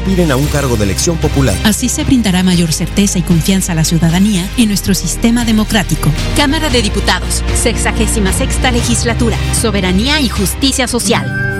aspiren a un cargo de elección popular. Así se brindará mayor certeza y confianza a la ciudadanía en nuestro sistema democrático. Cámara de Diputados, 66ª Legislatura, Soberanía y Justicia Social.